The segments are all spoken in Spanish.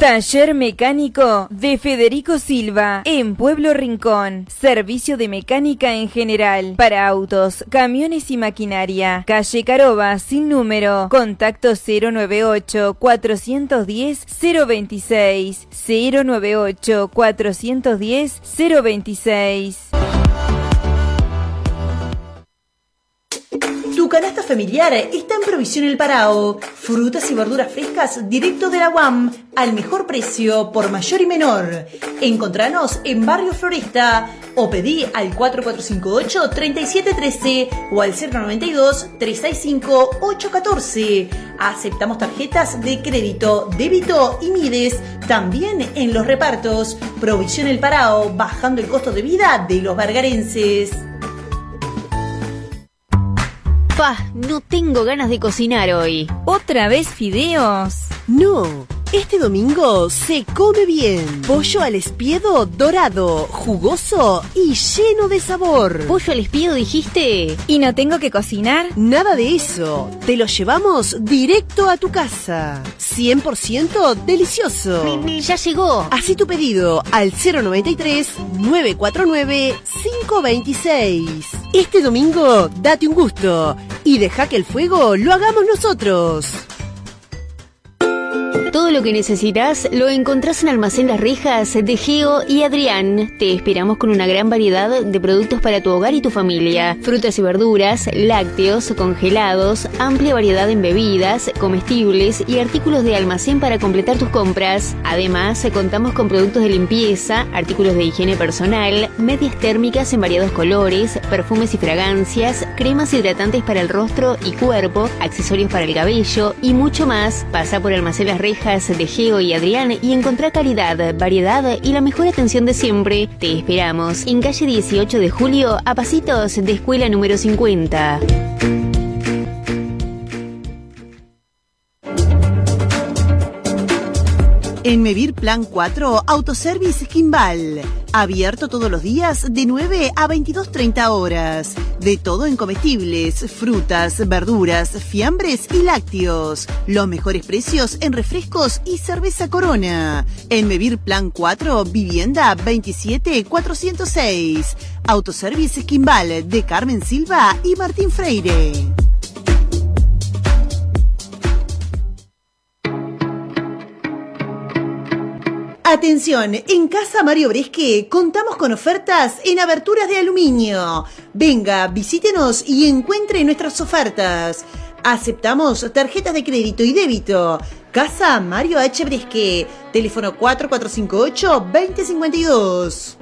Taller mecánico de Federico Silva en Pueblo Rincón. Servicio de mecánica en general para autos, camiones y maquinaria. Calle Caroba sin número. Contacto 098 410 026 098 410 026. Tu canasta familiar está en Provisión El Parao. Frutas y verduras frescas directo de la UAM al mejor precio por mayor y menor. Encontranos en Barrio Floresta o pedí al 4458-3713 o al 092-365-814. Aceptamos tarjetas de crédito, débito y Mides. También en los repartos. Provisión El Parao, bajando el costo de vida de los vergarenses. No tengo ganas de cocinar hoy. ¿Otra vez fideos? No, este domingo se come bien. Pollo al espiedo dorado, jugoso y lleno de sabor. ¿Pollo al espiedo dijiste? ¿Y no tengo que cocinar? Nada de eso. Te lo llevamos directo a tu casa. 100% delicioso. Ya llegó. Hacé tu pedido al 093-949-526. Este domingo date un gusto y deja que el fuego lo hagamos nosotros. Todo lo que necesitas lo encontrás en Almacén Las Rejas de Geo y Adrián. Te esperamos con una gran variedad de productos para tu hogar y tu familia. Frutas y verduras, lácteos, congelados, amplia variedad en bebidas, comestibles y artículos de almacén para completar tus compras. Además, contamos con productos de limpieza, artículos de higiene personal, medias térmicas en variados colores, perfumes y fragancias, cremas hidratantes para el rostro y cuerpo, accesorios para el cabello y mucho más. Pasa por Almacén Las Rejas de Geo y Adrián y encontrá calidad, variedad y la mejor atención de siempre. Te esperamos en calle 18 de Julio, a pasitos de Escuela número 50. En Mevir Plan 4, Autoservice Quimbal. Abierto todos los días de 9 a 22:30 horas. De todo en comestibles, frutas, verduras, fiambres y lácteos. Los mejores precios en refrescos y cerveza Corona. En Mevir Plan 4, Vivienda 27406. Autoservice Quimbal de Carmen Silva y Martín Freire. Atención, en Casa Mario Bresque contamos con ofertas en aberturas de aluminio. Venga, visítenos y encuentre nuestras ofertas. Aceptamos tarjetas de crédito y débito. Casa Mario H. Bresque, teléfono 4458-2052.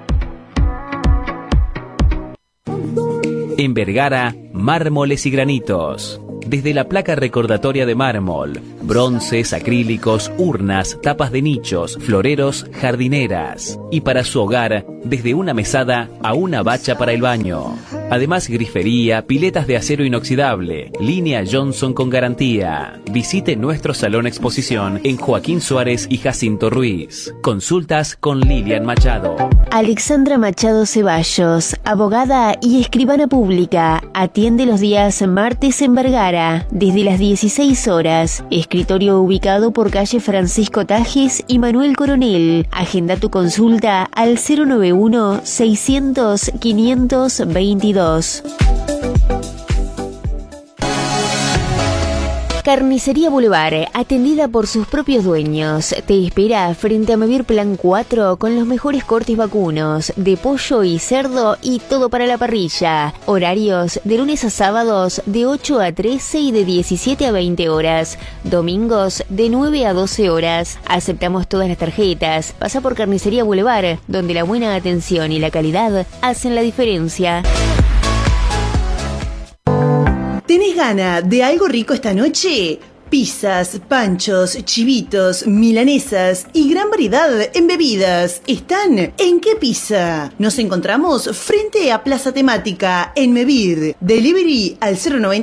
En Vergara, mármoles y granitos. Desde la placa recordatoria de mármol, bronces, acrílicos, urnas, tapas de nichos, floreros, jardineras. Y para su hogar, desde una mesada a una bacha para el baño. Además, grifería, piletas de acero inoxidable, línea Johnson con garantía. Visite nuestro salón exposición en Joaquín Suárez y Jacinto Ruiz. Consultas con Lilian Machado. Alexandra Machado Ceballos, abogada y escribana pública, atiende los días martes en Vergara, desde las 16 horas. Escritorio ubicado por calle Francisco Tajes y Manuel Coronel. Agenda tu consulta al 091-600-522. Carnicería Boulevard, atendida por sus propios dueños, te espera frente a Mevir Plan 4 con los mejores cortes vacunos, de pollo y cerdo y todo para la parrilla. Horarios de lunes a sábados de 8 a 13 y de 17 a 20 horas. Domingos de 9 a 12 horas. Aceptamos todas las tarjetas. Pasa por Carnicería Boulevard, donde la buena atención y la calidad hacen la diferencia. ¿Tenés ganas de algo rico esta noche? Pizzas, panchos, chivitos, milanesas y gran variedad en bebidas están en ¿Qué Pizza? Nos encontramos frente a Plaza Temática en Mevir. Delivery al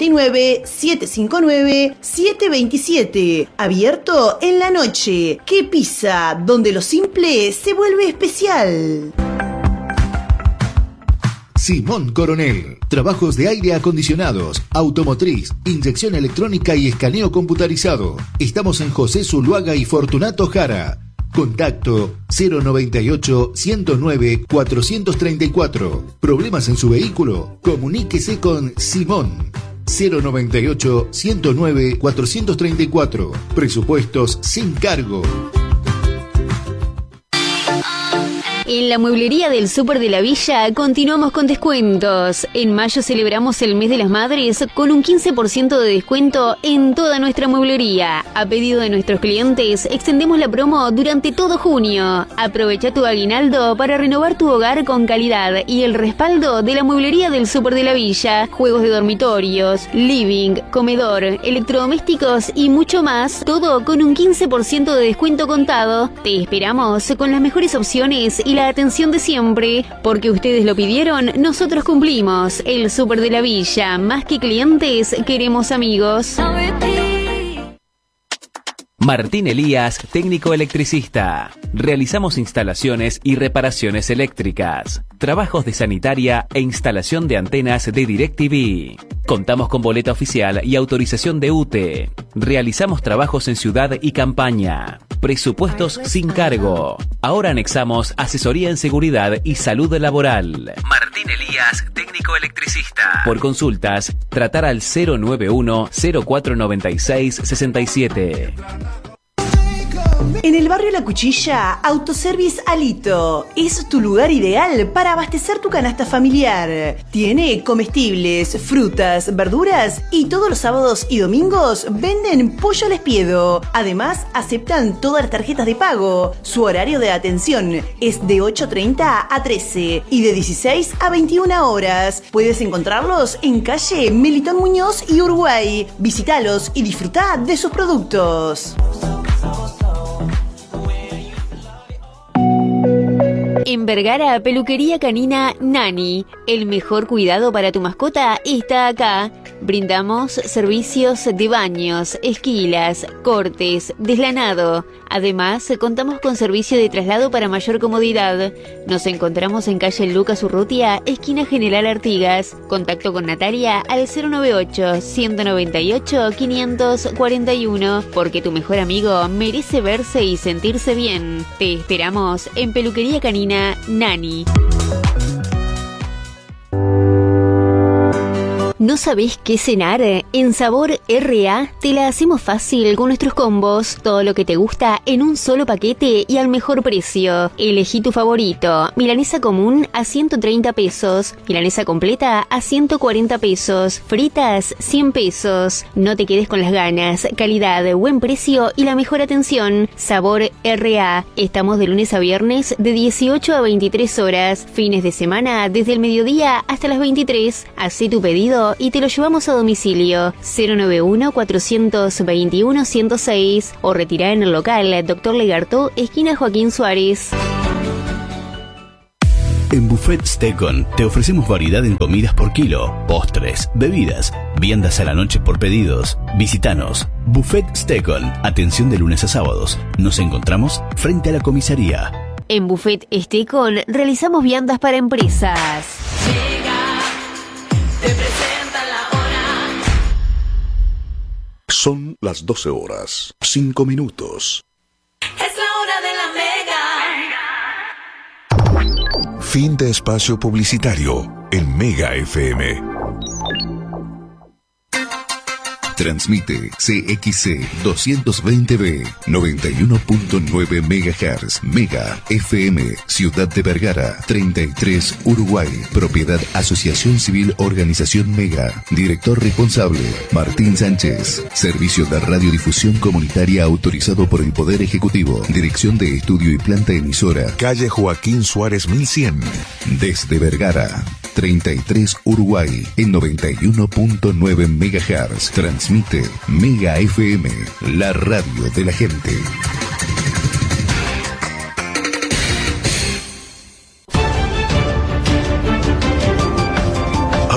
099-759-727. Abierto en la noche. ¿Qué Pizza? Donde lo simple se vuelve especial. Simón Coronel. Trabajos de aire acondicionados, automotriz, inyección electrónica y escaneo computarizado. Estamos en José Zuluaga y Fortunato Jara. Contacto 098-109-434. ¿Problemas en su vehículo? Comuníquese con Simón. 098-109-434. Presupuestos sin cargo. En la mueblería del Súper de la Villa continuamos con descuentos. En mayo celebramos el mes de las madres con un 15% de descuento en toda nuestra mueblería. A pedido de nuestros clientes, extendemos la promo durante todo junio. Aprovecha tu aguinaldo para renovar tu hogar con calidad y el respaldo de la mueblería del Súper de la Villa. Juegos de dormitorios, living, comedor, electrodomésticos y mucho más. Todo con un 15% de descuento contado. Te esperamos con las mejores opciones y la atención de siempre, porque ustedes lo pidieron, nosotros cumplimos. El Súper de la Villa, más que clientes, queremos amigos. Martín Elías, técnico electricista. Realizamos instalaciones y reparaciones eléctricas, trabajos de sanitaria e instalación de antenas de DirecTV. Contamos con boleta oficial y autorización de UTE. Realizamos trabajos en ciudad y campaña. Presupuestos sin cargo. Ahora anexamos asesoría en seguridad y salud laboral. Martín Elías, técnico electricista. Por consultas, tratar al 091-0496-67. En el barrio La Cuchilla, Autoservice Alito es tu lugar ideal para abastecer tu canasta familiar. Tiene comestibles, frutas, verduras y todos los sábados y domingos venden pollo al espiedo. Además, aceptan todas las tarjetas de pago. Su horario de atención es de 8:30 a 13 y de 16 a 21 horas. Puedes encontrarlos en calle Melitón Muñoz y Uruguay. Visítalos y disfruta de sus productos. En Vergara, peluquería canina Nani. El mejor cuidado para tu mascota está acá. Brindamos servicios de baños, esquilas, cortes, deslanado. Además, contamos con servicio de traslado para mayor comodidad. Nos encontramos en calle Lucas Urrutia, esquina General Artigas. Contacto con Natalia al 098-198-541, porque tu mejor amigo merece verse y sentirse bien. Te esperamos en peluquería canina Nani. ¿No sabés qué cenar? En Sabor R.A. te la hacemos fácil con nuestros combos. Todo lo que te gusta en un solo paquete y al mejor precio. Elegí tu favorito. Milanesa común a 130 pesos. Milanesa completa a 140 pesos. Fritas, 100 pesos. No te quedes con las ganas. Calidad, buen precio y la mejor atención. Sabor R.A. Estamos de lunes a viernes de 18 a 23 horas. Fines de semana desde el mediodía hasta las 23. Hacé tu pedido y te lo llevamos a domicilio. 091-421-106 o retirá en el local Dr. Legartó, esquina Joaquín Suárez. En Buffet Stekon te ofrecemos variedad en comidas por kilo, postres, bebidas, viandas a la noche por pedidos. Visítanos. Buffet Stekon, atención de lunes a sábados. Nos encontramos frente a la comisaría. En Buffet Stekon realizamos viandas para empresas. Son las 12 horas, 5 minutos. Es la hora de la Mega. Fin de espacio publicitario en Mega FM. Transmite CXC 220B 91.9 MHz. Mega FM, Ciudad de Vergara, 33 Uruguay. Propiedad Asociación Civil Organización Mega. Director responsable Martín Sánchez. Servicio de radiodifusión comunitaria autorizado por el Poder Ejecutivo. Dirección de Estudio y Planta Emisora, calle Joaquín Suárez 1100. Desde Vergara, 33 Uruguay, en 91.9 MHz. Transmite Mega FM, la radio de la gente.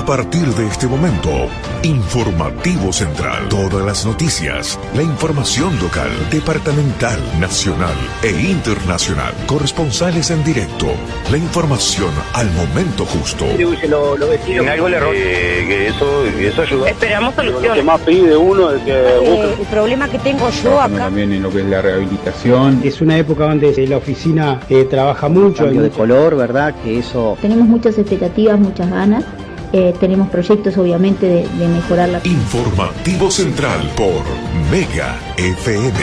A partir de este momento, Informativo Central. Todas las noticias, la información local, departamental, nacional e internacional. Corresponsales en directo. La información al momento justo. En algo le error. Que eso ayuda. Esperamos soluciones. Lo que más pide uno es que el problema que tengo yo acá. También en lo que es la rehabilitación. Es una época donde la oficina trabaja mucho. Cambio de color, ¿verdad? Que eso. Tenemos muchas expectativas, muchas ganas. Tenemos proyectos obviamente de mejorar la... Informativo Central por Mega FM.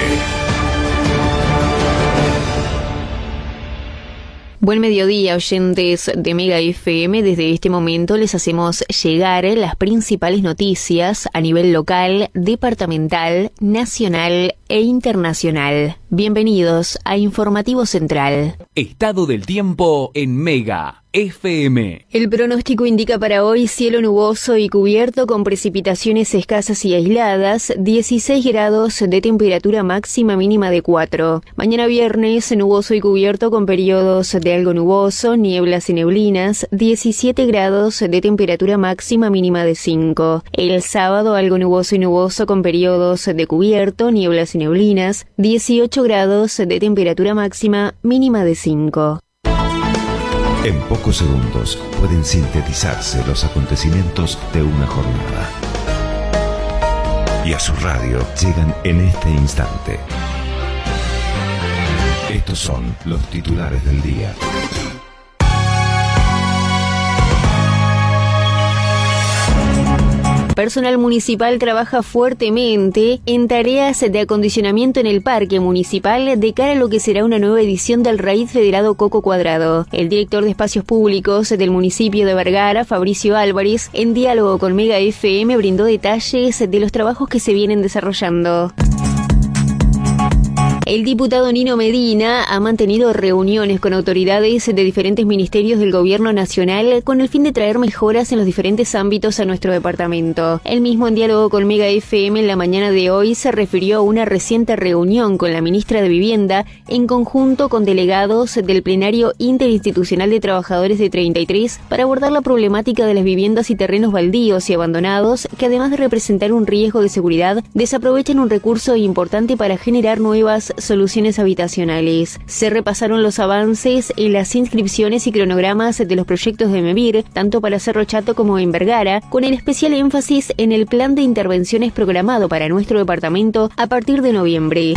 Buen mediodía, oyentes de Mega FM. Desde este momento les hacemos llegar las principales noticias a nivel local, departamental, nacional e internacional. Bienvenidos a Informativo Central. Estado del tiempo en Mega FM. El pronóstico indica para hoy cielo nuboso y cubierto con precipitaciones escasas y aisladas, 16 grados de temperatura máxima, mínima de 4. Mañana viernes nuboso y cubierto con periodos de algo nuboso, nieblas y neblinas, 17 grados de temperatura máxima, mínima de 5. El sábado algo nuboso y nuboso con periodos de cubierto, nieblas y neblinas, 18 grados de temperatura máxima, mínima de 5. En pocos segundos pueden sintetizarse los acontecimientos de una jornada. Y a su radio llegan en este instante. Estos son los titulares del día. Personal municipal trabaja fuertemente en tareas de acondicionamiento en el parque municipal de cara a lo que será una nueva edición del Raid Federado Coco Cuadrado. El director de Espacios Públicos del municipio de Vergara, Fabricio Álvarez, en diálogo con Mega FM, brindó detalles de los trabajos que se vienen desarrollando. El diputado Nino Medina ha mantenido reuniones con autoridades de diferentes ministerios del Gobierno Nacional con el fin de traer mejoras en los diferentes ámbitos a nuestro departamento. Él mismo, en diálogo con Mega FM en la mañana de hoy, se refirió a una reciente reunión con la ministra de Vivienda en conjunto con delegados del Plenario Interinstitucional de Trabajadores de 33 para abordar la problemática de las viviendas y terrenos baldíos y abandonados que, además de representar un riesgo de seguridad, desaprovechan un recurso importante para generar nuevas soluciones habitacionales. Se repasaron los avances en las inscripciones y cronogramas de los proyectos de MEVIR, tanto para Cerro Chato como en Vergara, con el especial énfasis en el plan de intervenciones programado para nuestro departamento a partir de noviembre.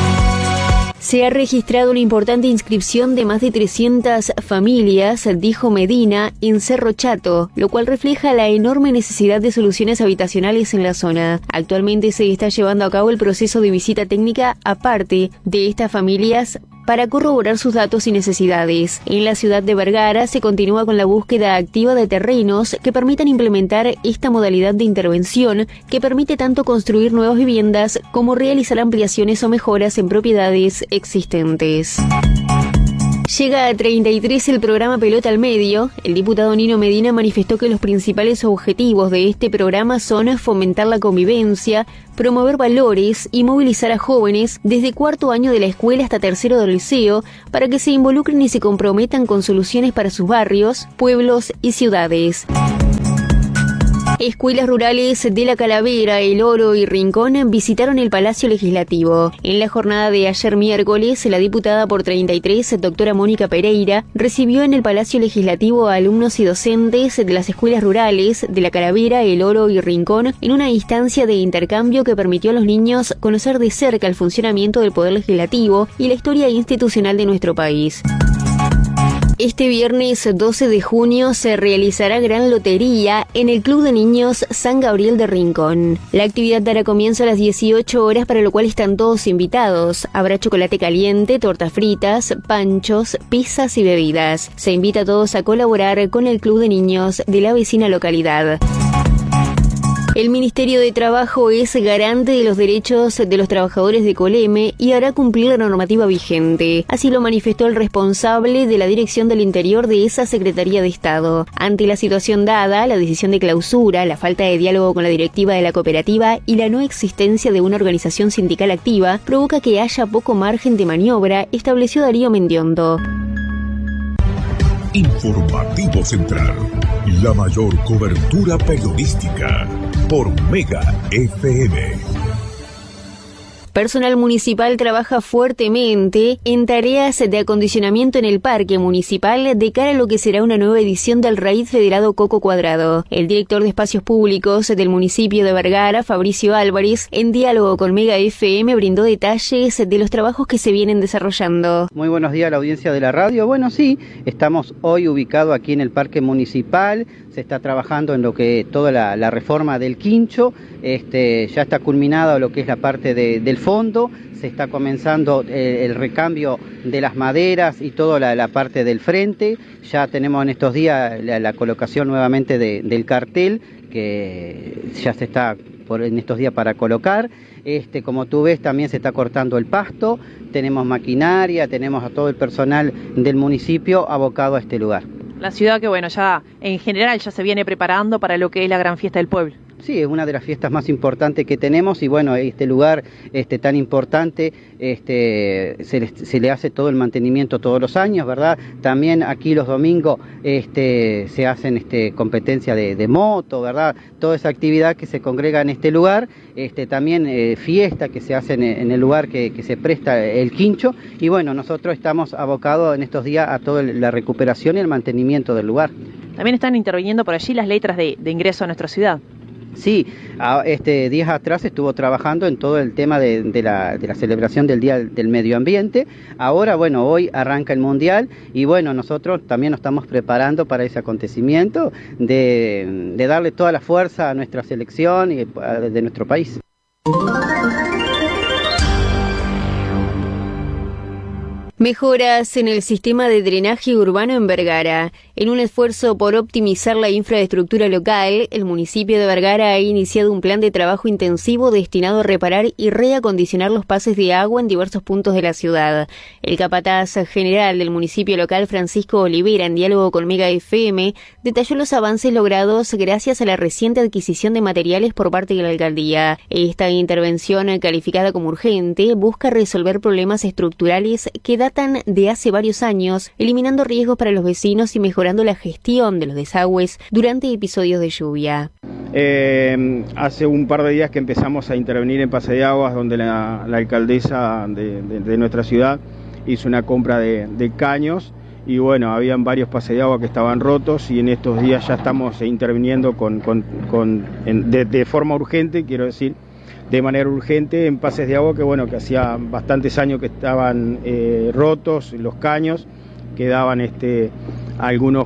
Se ha registrado una importante inscripción de más de 300 familias, dijo Medina, en Cerro Chato, lo cual refleja la enorme necesidad de soluciones habitacionales en la zona. Actualmente se está llevando a cabo el proceso de visita técnica aparte de estas familias para corroborar sus datos y necesidades. En la ciudad de Vergara se continúa con la búsqueda activa de terrenos que permitan implementar esta modalidad de intervención que permite tanto construir nuevas viviendas como realizar ampliaciones o mejoras en propiedades existentes. Llega a 33 el programa Pelota al Medio. El diputado Nino Medina manifestó que los principales objetivos de este programa son fomentar la convivencia, promover valores y movilizar a jóvenes desde cuarto año de la escuela hasta tercero del liceo para que se involucren y se comprometan con soluciones para sus barrios, pueblos y ciudades. Escuelas rurales de La Calavera, El Oro y Rincón visitaron el Palacio Legislativo. En la jornada de ayer miércoles, la diputada por 33, doctora Mónica Pereira, recibió en el Palacio Legislativo a alumnos y docentes de las escuelas rurales de La Calavera, El Oro y Rincón en una instancia de intercambio que permitió a los niños conocer de cerca el funcionamiento del Poder Legislativo y la historia institucional de nuestro país. Este viernes 12 de junio se realizará gran lotería en el Club de Niños San Gabriel de Rincón. La actividad dará comienzo a las 18 horas, para lo cual están todos invitados. Habrá chocolate caliente, tortas fritas, panchos, pizzas y bebidas. Se invita a todos a colaborar con el Club de Niños de la vecina localidad. El Ministerio de Trabajo es garante de los derechos de los trabajadores de Coleme y hará cumplir la normativa vigente. Así lo manifestó el responsable de la Dirección del Interior de esa Secretaría de Estado. Ante la situación dada, la decisión de clausura, la falta de diálogo con la directiva de la cooperativa y la no existencia de una organización sindical activa provoca que haya poco margen de maniobra, estableció Darío Mendiondo. Informativo Central. La mayor cobertura periodística por Mega FM. Personal municipal trabaja fuertemente en tareas de acondicionamiento en el parque municipal de cara a lo que será una nueva edición del Raid Federado Coco Cuadrado. El director de Espacios Públicos del municipio de Vergara, Fabricio Álvarez, en diálogo con Mega FM, brindó detalles de los trabajos que se vienen desarrollando. Muy buenos días a la audiencia de la radio. Bueno, sí, estamos hoy ubicados aquí en el parque municipal. Se está trabajando en lo que toda la reforma del quincho. Ya está culminado lo que es la parte del fondo, se está comenzando el recambio de las maderas y toda la parte del frente. Ya tenemos en estos días la colocación nuevamente del cartel, que ya se está en estos días para colocar. Como tú ves, también se está cortando el pasto, tenemos maquinaria, tenemos a todo el personal del municipio abocado a este lugar. La ciudad que ya en general ya se viene preparando para lo que es la gran fiesta del pueblo. Sí, es una de las fiestas más importantes que tenemos y bueno, este lugar tan importante se le hace todo el mantenimiento todos los años, ¿verdad? También aquí los domingos se hacen competencia de moto, ¿verdad? Toda esa actividad que se congrega en este lugar, también fiesta que se hacen en el lugar que se presta el quincho y bueno, nosotros estamos abocados en estos días a toda la recuperación y el mantenimiento del lugar. También están interviniendo por allí las letras de ingreso a nuestra ciudad. Sí, días atrás estuvo trabajando en todo el tema de la celebración del Día del Medio Ambiente. Ahora, hoy arranca el Mundial y nosotros también nos estamos preparando para ese acontecimiento de darle toda la fuerza a nuestra selección y de nuestro país. Mejoras en el sistema de drenaje urbano en Vergara. En un esfuerzo por optimizar la infraestructura local, el municipio de Vergara ha iniciado un plan de trabajo intensivo destinado a reparar y reacondicionar los pases de agua en diversos puntos de la ciudad. El capataz general del municipio local, Francisco Olivera, en diálogo con Mega FM, detalló los avances logrados gracias a la reciente adquisición de materiales por parte de la alcaldía. Esta intervención, calificada como urgente, busca resolver problemas estructurales que datan de hace varios años, eliminando riesgos para los vecinos y mejorando la gestión de los desagües durante episodios de lluvia. Hace un par de días que empezamos a intervenir en Pase de Aguas, donde la alcaldesa de nuestra ciudad hizo una compra de caños y habían varios pases de agua que estaban rotos y en estos días ya estamos interviniendo de forma urgente, quiero decir, de manera urgente en pases de agua que hacía bastantes años que estaban rotos los caños, quedaban algunos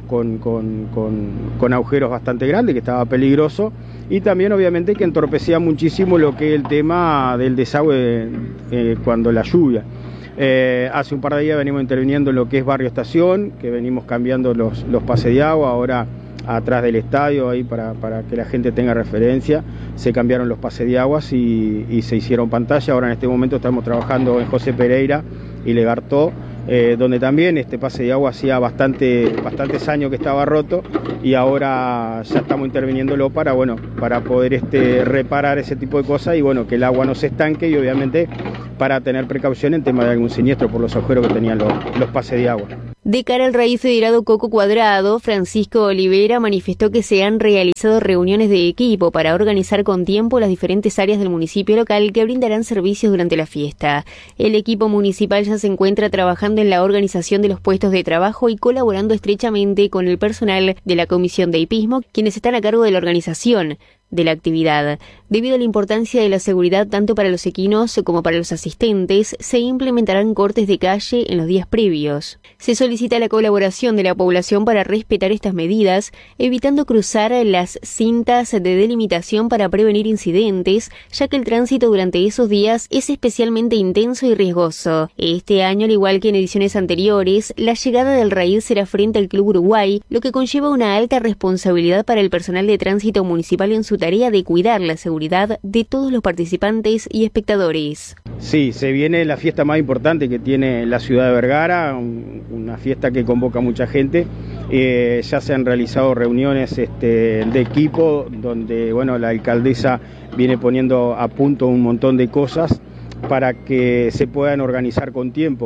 con agujeros bastante grandes, que estaba peligroso, y también obviamente que entorpecía muchísimo lo que es el tema del desagüe cuando la lluvia. Hace un par de días venimos interviniendo en lo que es Barrio Estación, que venimos cambiando los pases de agua, ahora atrás del estadio, ahí para que la gente tenga referencia, se cambiaron los pases de aguas y se hicieron pantalla. Ahora en este momento estamos trabajando en José Pereira y Legartó, donde también este pase de agua hacía bastantes años que estaba roto y ahora ya estamos interviniéndolo para poder reparar ese tipo de cosas y que el agua no se estanque y obviamente para tener precaución en tema de algún siniestro por los agujeros que tenían los pases de agua. De cara al Raid Federado Coco Cuadrado, Francisco Olivera manifestó que se han realizado reuniones de equipo para organizar con tiempo las diferentes áreas del municipio local que brindarán servicios durante la fiesta. El equipo municipal ya se encuentra trabajando en la organización de los puestos de trabajo y colaborando estrechamente con el personal de la Comisión de Hipismo, quienes están a cargo de la organización de la actividad. Debido a la importancia de la seguridad tanto para los equinos como para los asistentes, se implementarán cortes de calle en los días previos. Se solicita la colaboración de la población para respetar estas medidas, evitando cruzar las cintas de delimitación para prevenir incidentes, ya que el tránsito durante esos días es especialmente intenso y riesgoso. Este año, al igual que en ediciones anteriores, la llegada del Raid será frente al Club Uruguay, lo que conlleva una alta responsabilidad para el personal de tránsito municipal en su tarea de cuidar la seguridad de todos los participantes y espectadores. Sí, se viene la fiesta más importante que tiene la ciudad de Vergara, una fiesta que convoca a mucha gente. Ya se han realizado reuniones de equipo donde la alcaldesa viene poniendo a punto un montón de cosas para que se puedan organizar con tiempo.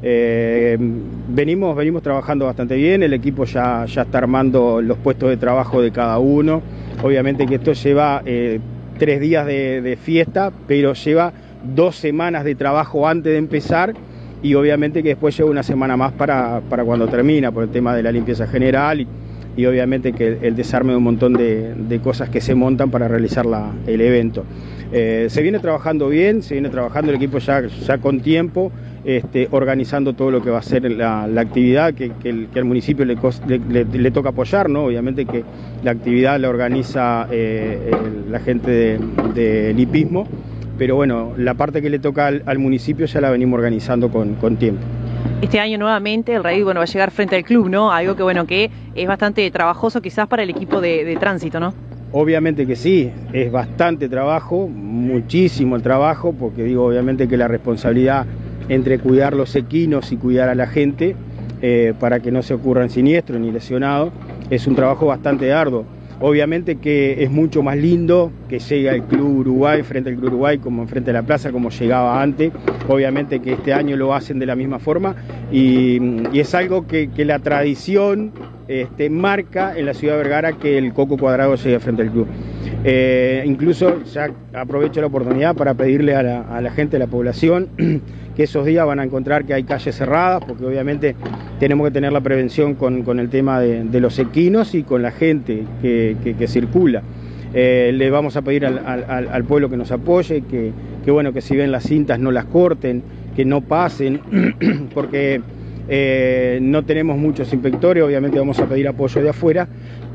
Venimos trabajando bastante bien, el equipo ya está armando los puestos de trabajo de cada uno. Obviamente que esto lleva 3 días de fiesta, pero lleva 2 semanas de trabajo antes de empezar, y obviamente que después lleva una semana más para cuando termina, por el tema de la limpieza general y obviamente que el desarme de un montón de cosas que se montan para realizar el evento. Se viene trabajando bien, el equipo ya con tiempo, organizando todo lo que va a ser la actividad que al municipio le toca apoyar, ¿no? Obviamente que la actividad la organiza la gente del hipismo, pero bueno, la parte que le toca al municipio ya la venimos organizando con tiempo. Este año nuevamente el rally va a llegar frente al club, ¿no? Algo que es bastante trabajoso quizás para el equipo de tránsito, ¿no? Obviamente que sí, es bastante trabajo, muchísimo el trabajo, porque obviamente que la responsabilidad entre cuidar los equinos y cuidar a la gente para que no se ocurran siniestros ni lesionados, es un trabajo bastante arduo. Obviamente que es mucho más lindo que llegue al Club Uruguay, frente al Club Uruguay, como frente a la plaza, como llegaba antes. Obviamente que este año lo hacen de la misma forma y es algo que la tradición marca en la ciudad de Vergara, que el Coco Cuadrado llegue frente al club. Incluso ya aprovecho la oportunidad para pedirle a la gente, a la población, que esos días van a encontrar que hay calles cerradas, porque obviamente tenemos que tener la prevención con el tema de los equinos y con la gente que circula. Le vamos a pedir al pueblo que nos apoye, que bueno, que si ven las cintas no las corten, que no pasen, porque no tenemos muchos inspectores, obviamente vamos a pedir apoyo de afuera,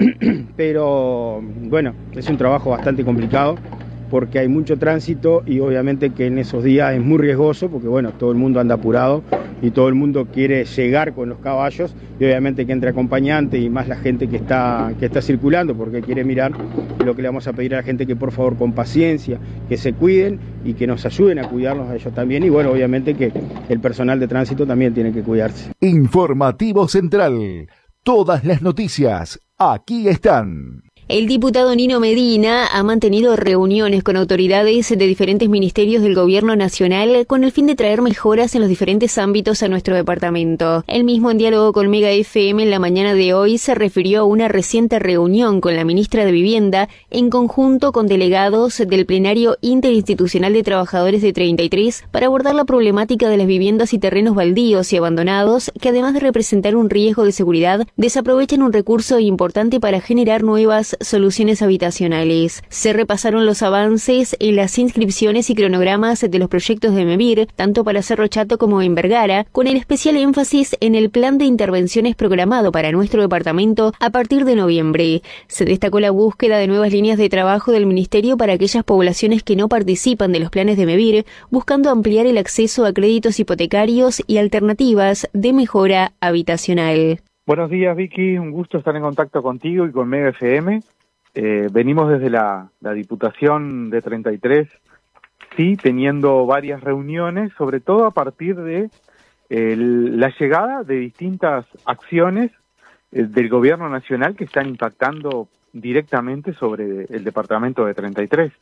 pero bueno, es un trabajo bastante complicado porque hay mucho tránsito y obviamente que en esos días es muy riesgoso porque bueno, todo el mundo anda apurado y todo el mundo quiere llegar con los caballos y obviamente que entre acompañante y más la gente que está circulando porque quiere mirar. Lo que le vamos a pedir a la gente que por favor con paciencia, que se cuiden y que nos ayuden a cuidarnos a ellos también, y bueno, obviamente que el personal de tránsito también tiene que cuidarse. Informativo Central, todas las noticias aquí están. El diputado Nino Medina ha mantenido reuniones con autoridades de diferentes ministerios del Gobierno Nacional con el fin de traer mejoras en los diferentes ámbitos a nuestro departamento. Él mismo, en diálogo con Mega FM en la mañana de hoy, se refirió a una reciente reunión con la ministra de Vivienda en conjunto con delegados del Plenario Interinstitucional de Trabajadores de 33 para abordar la problemática de las viviendas y terrenos baldíos y abandonados que, además de representar un riesgo de seguridad, desaprovechan un recurso importante para generar nuevas soluciones habitacionales. Se repasaron los avances en las inscripciones y cronogramas de los proyectos de MEVIR, tanto para Cerro Chato como en Vergara, con el especial énfasis en el plan de intervenciones programado para nuestro departamento a partir de noviembre. Se destacó la búsqueda de nuevas líneas de trabajo del Ministerio para aquellas poblaciones que no participan de los planes de MEVIR, buscando ampliar el acceso a créditos hipotecarios y alternativas de mejora habitacional. Buenos días, Vicky, un gusto estar en contacto contigo y con Mega FM. Venimos desde la Diputación de 33, sí, teniendo varias reuniones, sobre todo a partir de la llegada de distintas acciones del Gobierno Nacional que están impactando directamente sobre el Departamento de 33.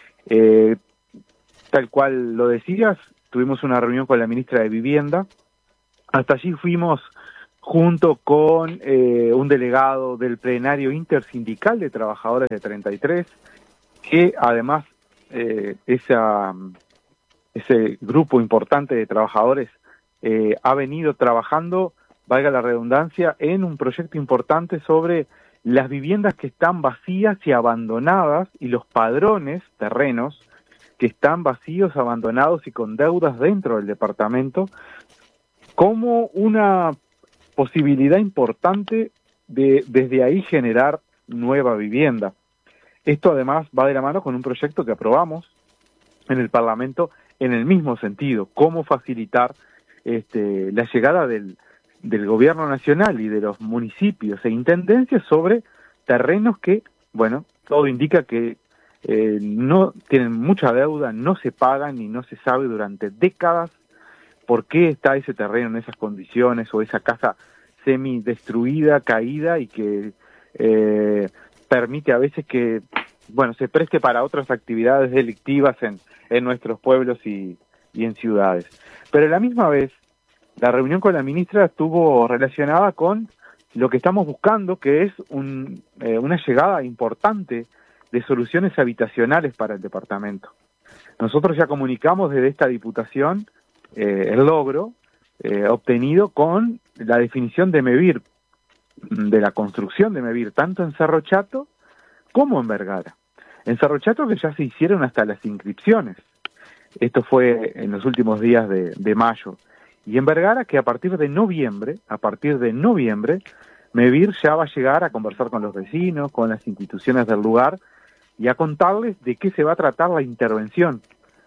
Tal cual lo decías, tuvimos una reunión con la ministra de Vivienda, hasta allí fuimos junto con un delegado del Plenario Intersindical de Trabajadores de 33, que además ese grupo importante de trabajadores ha venido trabajando, valga la redundancia, en un proyecto importante sobre las viviendas que están vacías y abandonadas y los padrones, terrenos, que están vacíos, abandonados y con deudas dentro del departamento, como una posibilidad importante de desde ahí generar nueva vivienda. Esto además va de la mano con un proyecto que aprobamos en el Parlamento en el mismo sentido, cómo facilitar la llegada del Gobierno Nacional y de los municipios e intendencias sobre terrenos que, bueno, todo indica que no tienen mucha deuda, no se pagan y no se sabe durante décadas por qué está ese terreno en esas condiciones o esa casa semi-destruida, caída y que permite a veces que, bueno, se preste para otras actividades delictivas en nuestros pueblos y y en ciudades. Pero a la misma vez, la reunión con la ministra estuvo relacionada con lo que estamos buscando, que es una llegada importante de soluciones habitacionales para el departamento. Nosotros ya comunicamos desde esta diputación el logro obtenido con la definición de MEVIR, de la construcción de MEVIR, tanto en Cerro Chato como en Vergara. En Cerro Chato que ya se hicieron hasta las inscripciones. Esto fue en los últimos días de mayo. Y en Vergara que a partir de noviembre, MEVIR ya va a llegar a conversar con los vecinos, con las instituciones del lugar y a contarles de qué se va a tratar la intervención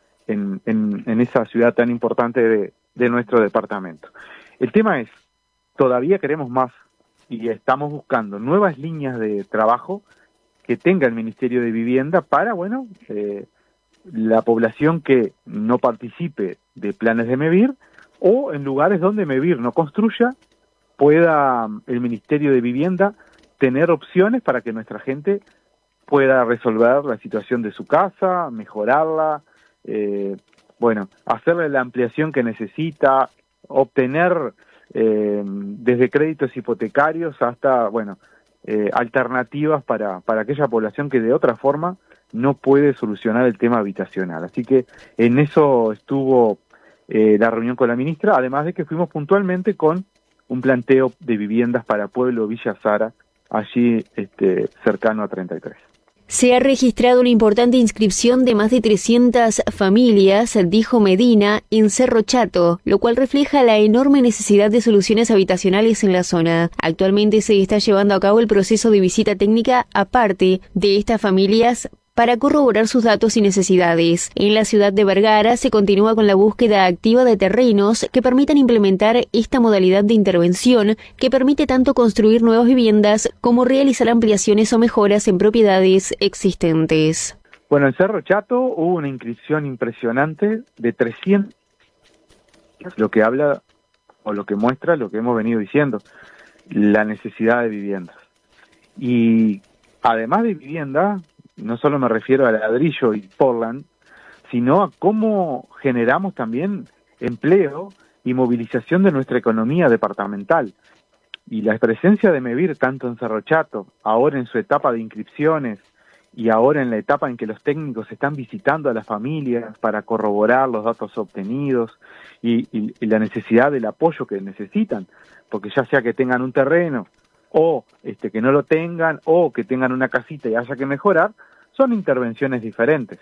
en esa ciudad tan importante de nuestro departamento. El tema es, todavía queremos más y estamos buscando nuevas líneas de trabajo que tenga el Ministerio de Vivienda para, la población que no participe de planes de MEVIR o en lugares donde MEVIR no construya, pueda el Ministerio de Vivienda tener opciones para que nuestra gente pueda resolver la situación de su casa, mejorarla, hacerle la ampliación que necesita, obtener desde créditos hipotecarios hasta, alternativas para aquella población que de otra forma no puede solucionar el tema habitacional. Así que en eso estuvo la reunión con la ministra, además de que fuimos puntualmente con un planteo de viviendas para Pueblo Villa Sara, allí cercano a 33. Se ha registrado una importante inscripción de más de 300 familias, dijo Medina, en Cerro Chato, lo cual refleja la enorme necesidad de soluciones habitacionales en la zona. Actualmente se está llevando a cabo el proceso de visita técnica aparte de estas familias para corroborar sus datos y necesidades. En la ciudad de Vergara se continúa con la búsqueda activa de terrenos que permitan implementar esta modalidad de intervención que permite tanto construir nuevas viviendas como realizar ampliaciones o mejoras en propiedades existentes. Bueno, en Cerro Chato hubo una inscripción impresionante de 300, lo que habla o lo que muestra lo que hemos venido diciendo, la necesidad de viviendas. Y además de vivienda, no solo me refiero a ladrillo y Portland, sino a cómo generamos también empleo y movilización de nuestra economía departamental. Y la presencia de MEVIR, tanto en Cerro Chato, ahora en su etapa de inscripciones y ahora en la etapa en que los técnicos están visitando a las familias para corroborar los datos obtenidos y la necesidad del apoyo que necesitan, porque ya sea que tengan un terreno o que no lo tengan, o que tengan una casita y haya que mejorar, son intervenciones diferentes.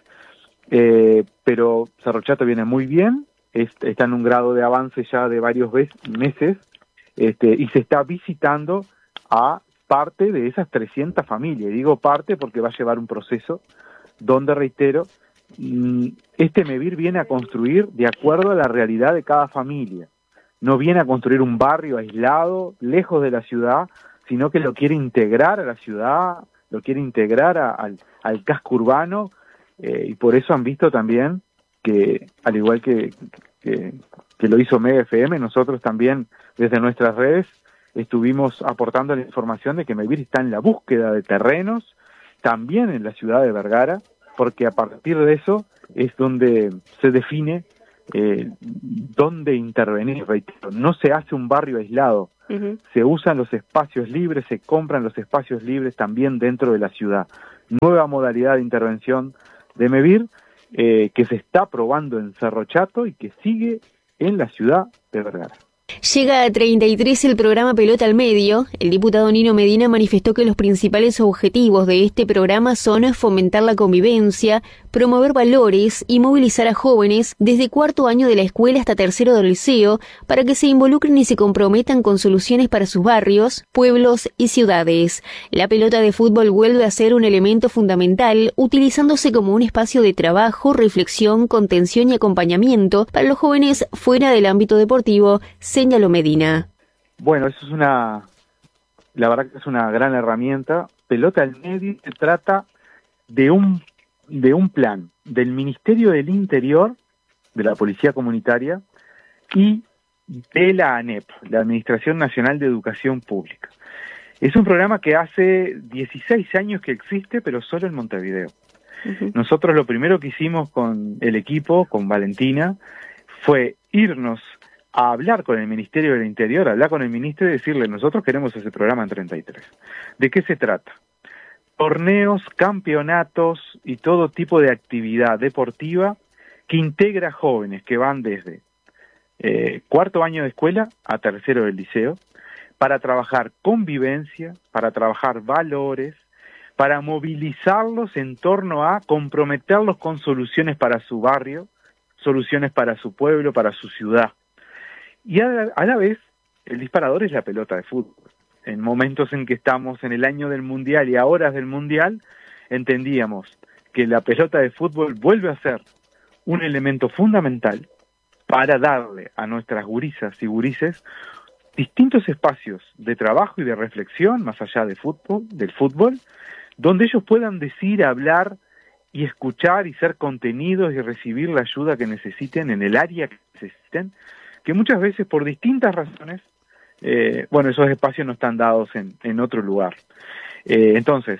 Pero Cerro Chato viene muy bien, está en un grado de avance ya de varios meses, y se está visitando a parte de esas 300 familias. Y digo parte porque va a llevar un proceso donde, reitero, este MEVIR viene a construir de acuerdo a la realidad de cada familia. No viene a construir un barrio aislado, lejos de la ciudad, sino que lo quiere integrar a la ciudad, lo quiere integrar al casco urbano, y por eso han visto también que, al igual que lo hizo Mega FM, nosotros también desde nuestras redes estuvimos aportando la información de que MEVIR está en la búsqueda de terrenos, también en la ciudad de Vergara, porque a partir de eso es donde se define dónde intervenir. Reitero, no se hace un barrio aislado, se usan los espacios libres, se compran los espacios libres también dentro de la ciudad. Nueva modalidad de intervención de MEVIR que se está probando en Cerro Chato y que sigue en la ciudad de Vergara. Llega a 33 el programa Pelota al Medio. El diputado Nino Medina manifestó que los principales objetivos de este programa son fomentar la convivencia, promover valores y movilizar a jóvenes desde cuarto año de la escuela hasta tercero del liceo para que se involucren y se comprometan con soluciones para sus barrios, pueblos y ciudades. La pelota de fútbol vuelve a ser un elemento fundamental, utilizándose como un espacio de trabajo, reflexión, contención y acompañamiento para los jóvenes fuera del ámbito deportivo, señaló Medina. Bueno, eso es la verdad que es una gran herramienta. Pelota al Medio se trata de un plan del Ministerio del Interior, de la Policía Comunitaria y de la ANEP, la Administración Nacional de Educación Pública. Es un programa que hace 16 años que existe, pero solo en Montevideo. Nosotros lo primero que hicimos con el equipo, con Valentina, fue irnos a hablar con el Ministerio del Interior, hablar con el ministro y decirle, nosotros queremos ese programa en 33. ¿De qué se trata? Torneos, campeonatos y todo tipo de actividad deportiva que integra jóvenes que van desde cuarto año de escuela a tercero del liceo, para trabajar convivencia, para trabajar valores, para movilizarlos en torno a comprometerlos con soluciones para su barrio, soluciones para su pueblo, para su ciudad. Y a la vez, el disparador es la pelota de fútbol. En momentos en que estamos en el año del Mundial y a horas del Mundial, entendíamos que la pelota de fútbol vuelve a ser un elemento fundamental para darle a nuestras gurisas y gurises distintos espacios de trabajo y de reflexión, más allá del fútbol, donde ellos puedan decir, hablar y escuchar y ser contenidos y recibir la ayuda que necesiten en el área que necesiten, que muchas veces por distintas razones, esos espacios no están dados en otro lugar. Entonces,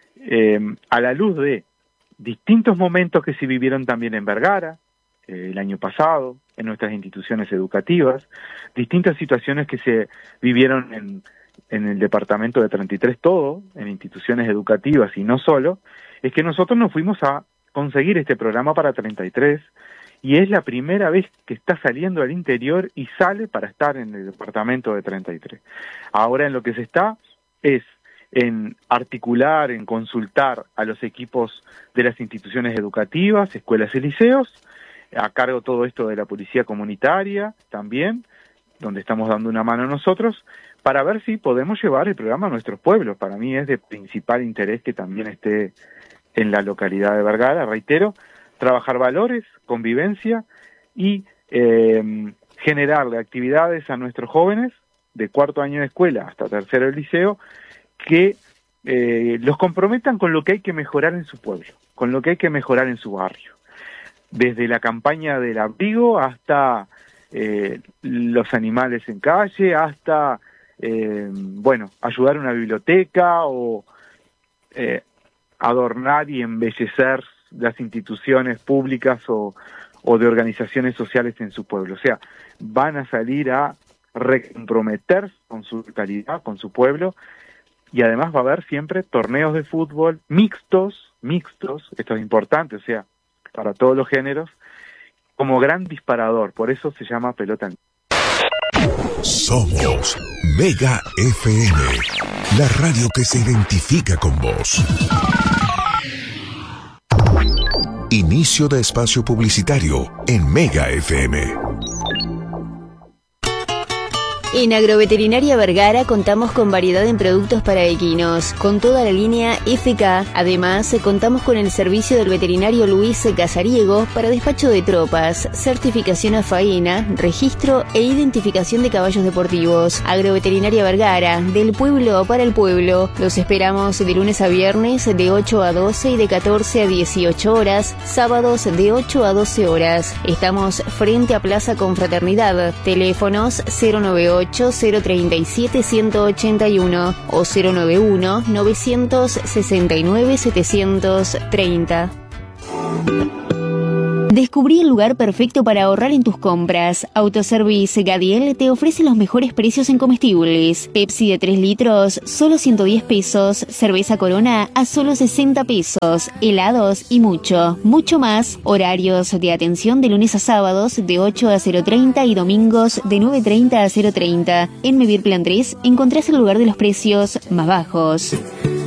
a la luz de distintos momentos que se vivieron también en Vergara, el año pasado, en nuestras instituciones educativas, distintas situaciones que se vivieron en el departamento de 33 todo, en instituciones educativas y no solo, es que nosotros nos fuimos a conseguir este programa para 33, y es la primera vez que está saliendo al interior y sale para estar en el departamento de 33. Ahora en lo que se está es en articular, en consultar a los equipos de las instituciones educativas, escuelas y liceos, a cargo todo esto de la policía comunitaria también, donde estamos dando una mano nosotros, para ver si podemos llevar el programa a nuestros pueblos. Para mí es de principal interés que también esté en la localidad de Vergara, reitero, trabajar valores, convivencia y generarle actividades a nuestros jóvenes de cuarto año de escuela hasta tercero del liceo que los comprometan con lo que hay que mejorar en su pueblo, con lo que hay que mejorar en su barrio. Desde la campaña del abrigo hasta los animales en calle, hasta, ayudar a una biblioteca o adornar y embellecer las instituciones públicas o de organizaciones sociales en su pueblo. O sea, van a salir a recomprometer con su localidad, con su pueblo, y además va a haber siempre torneos de fútbol mixtos, esto es importante, o sea, para todos los géneros, como gran disparador, por eso se llama pelota en... Somos Mega FM, la radio que se identifica con vos. Inicio de espacio publicitario en Mega FM. En Agroveterinaria Vergara contamos con variedad en productos para equinos, con toda la línea FK. Además, contamos con el servicio del veterinario Luis Casariego para despacho de tropas, certificación a faena, registro e identificación de caballos deportivos. Agroveterinaria Vergara, del pueblo para el pueblo. Los esperamos de lunes a viernes de 8 a 12 y de 14 a 18 horas, sábados de 8 a 12 horas. Estamos frente a Plaza Confraternidad. Teléfonos 098-037-181 o 091-969-730. Descubrí el lugar perfecto para ahorrar en tus compras. Autoservice Gadiel te ofrece los mejores precios en comestibles. Pepsi de 3 litros, solo 110 pesos. Cerveza Corona a solo 60 pesos. Helados y mucho más. Horarios de atención de lunes a sábados de 8 a 0:30 y domingos de 9:30 a 0:30. En Mevir Plan 3 encontrás el lugar de los precios más bajos.